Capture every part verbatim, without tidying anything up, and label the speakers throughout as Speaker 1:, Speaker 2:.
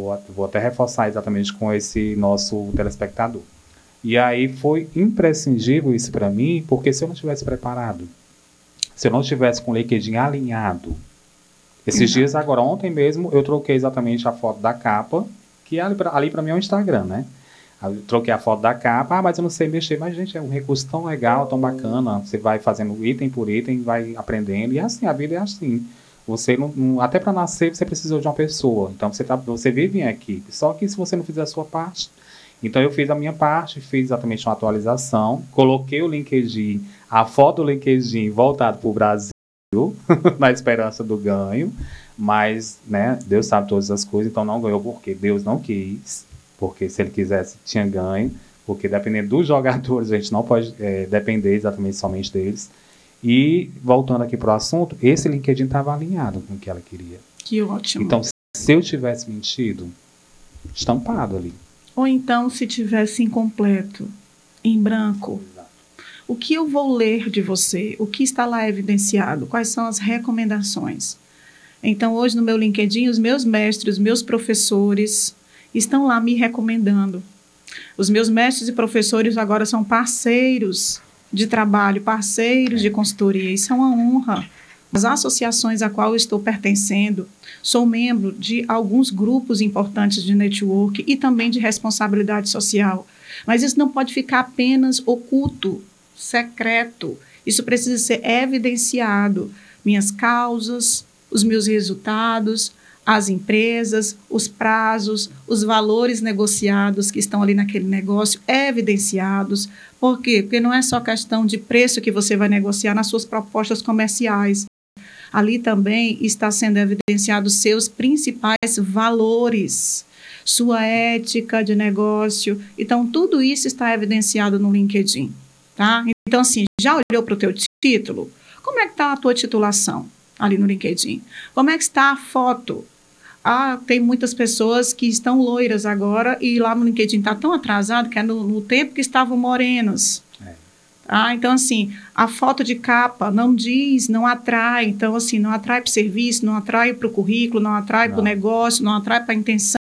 Speaker 1: vou, vou até reforçar exatamente com esse nosso telespectador. E aí foi imprescindível isso para mim, porque se eu não tivesse preparado, se eu não tivesse com o LinkedIn alinhado, esses Exato. dias agora, ontem mesmo, eu troquei exatamente a foto da capa, que ali para ali mim é o Instagram, né? Eu troquei a foto da capa, ah, mas eu não sei mexer. Mas, gente, é um recurso tão legal, tão bacana. Você vai fazendo item por item, vai aprendendo. E assim, a vida é assim. Você não, não, até para nascer, você precisou de uma pessoa. Então, você, tá, você vive em equipe. Só que se você não fizer a sua parte... Então, eu fiz a minha parte, fiz exatamente uma atualização. Coloquei o LinkedIn, a foto do LinkedIn voltado para o Brasil, na esperança do ganho. Mas, né, Deus sabe todas as coisas. Então, não ganhou porque Deus não quis. Porque se ele quisesse, tinha ganho. Porque dependendo dos jogadores, a gente não pode é, depender exatamente somente deles. E, voltando aqui para o assunto, esse LinkedIn estava alinhado com o que ela queria.
Speaker 2: Que ótimo.
Speaker 1: Então, se eu tivesse mentido, estampado ali.
Speaker 2: Ou então, se tivesse incompleto, em branco. Exato. O que eu vou ler de você? O que está lá evidenciado? Quais são as recomendações? Então, hoje no meu LinkedIn, os meus mestres, os meus professores estão lá me recomendando. Os meus mestres e professores agora são parceiros de trabalho, parceiros de consultoria. Isso é uma honra. As associações a qual eu estou pertencendo, sou membro de alguns grupos importantes de network e também de responsabilidade social. Mas isso não pode ficar apenas oculto, secreto. Isso precisa ser evidenciado. Minhas causas, os meus resultados, as empresas, os prazos, os valores negociados que estão ali naquele negócio, evidenciados. Por quê? Porque não é só questão de preço que você vai negociar nas suas propostas comerciais. Ali também está sendo evidenciados seus principais valores, sua ética de negócio. Então, tudo isso está evidenciado no LinkedIn, tá? Então, assim, já olhou para o teu título? Como é que está a tua titulação ali no LinkedIn? Como é que está a foto? Ah, tem muitas pessoas que estão loiras agora e lá no LinkedIn está tão atrasado que é no, no tempo que estavam morenos. É. Ah, então, assim, a foto de capa não diz, não atrai. Então, assim, não atrai para o serviço, não atrai para o currículo, não atrai para o negócio, não atrai para a intenção.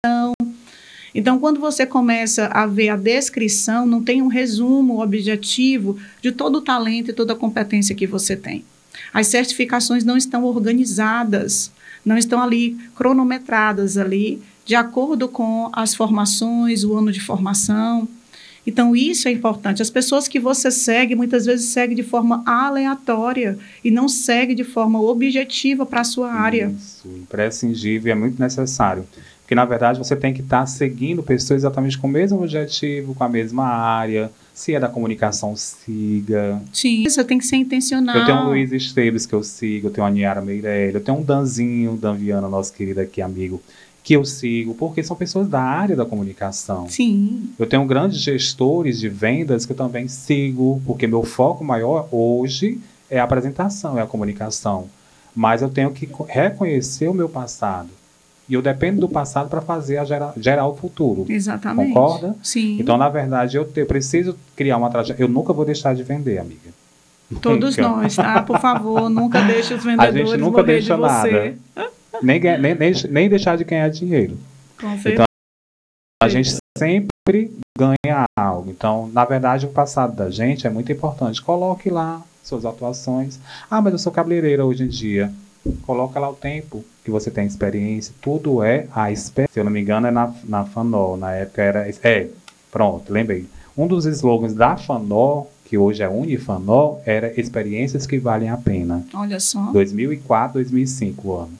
Speaker 2: Então, quando você começa a ver a descrição, não tem um resumo objetivo de todo o talento e toda a competência que você tem. As certificações não estão organizadas, não estão ali cronometradas ali, de acordo com as formações, o ano de formação. Então, isso é importante. As pessoas que você segue, muitas vezes segue de forma aleatória e não segue de forma objetiva para a sua área.
Speaker 1: Isso, imprescindível, é muito necessário. Porque, na verdade, você tem que estar seguindo pessoas exatamente com o mesmo objetivo, com a mesma área. Se é da comunicação, siga.
Speaker 2: Sim, você tem que ser intencional.
Speaker 1: Eu tenho um Luiz Esteves que eu sigo, eu tenho a Niara Meirelli, eu tenho um Danzinho, Dan Viana, nosso querido aqui, amigo, que eu sigo, porque são pessoas da área da comunicação.
Speaker 2: Sim.
Speaker 1: Eu tenho grandes gestores de vendas que eu também sigo, porque meu foco maior hoje é a apresentação, é a comunicação. Mas eu tenho que reconhecer o meu passado. E eu dependo do passado para fazer a gerar, gerar o futuro.
Speaker 2: Exatamente.
Speaker 1: Concorda?
Speaker 2: Sim.
Speaker 1: Então, na verdade, eu, te, eu preciso criar uma trajetória. Eu nunca vou deixar de vender, amiga.
Speaker 2: Todos nunca. Nós, tá? Por favor, nunca deixe os vendedores
Speaker 1: a gente nunca deixa
Speaker 2: de
Speaker 1: nada. Nem, nem, nem, nem deixar de ganhar dinheiro.
Speaker 2: Com certeza.
Speaker 1: Então, a gente sempre ganha algo. Então, na verdade, o passado da gente é muito importante. Coloque lá suas atuações. Ah, mas eu sou cabeleireira hoje em dia. Coloca lá o tempo que você tem experiência. Tudo é a experiência. Se eu não me engano, é na, na Fanol. Na época era... É, pronto, lembrei. Um dos slogans da Fanol, que hoje é Unifanol, era experiências que valem a pena.
Speaker 2: Olha só.
Speaker 1: dois mil e quatro, dois mil e cinco, o ano.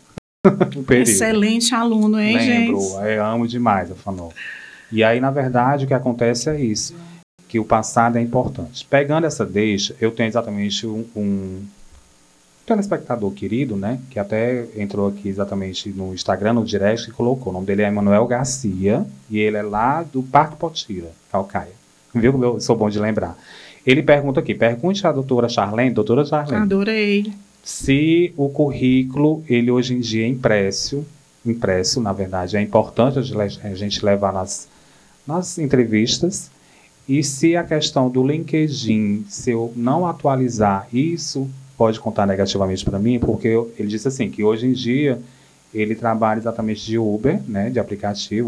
Speaker 2: Excelente aluno, hein,
Speaker 1: Lembro,
Speaker 2: gente?
Speaker 1: Eu amo demais a Fanol. E aí, na verdade, o que acontece é isso. Que o passado é importante. Pegando essa deixa, eu tenho exatamente um... um telespectador querido, né, que até entrou aqui exatamente no Instagram, no direct, e colocou, o nome dele é Emanuel Garcia, e ele é lá do Parque Potira, Calcaia. Viu como eu sou bom de lembrar? Ele pergunta aqui, pergunte à doutora Charlene, doutora Charlene.
Speaker 2: Adorei.
Speaker 1: Se o currículo, ele hoje em dia é impresso, impresso, na verdade, é importante a gente levar nas, nas entrevistas, e se a questão do LinkedIn, se eu não atualizar isso, pode contar negativamente para mim, porque eu, ele disse assim, que hoje em dia ele trabalha exatamente de Uber, né, de aplicativo,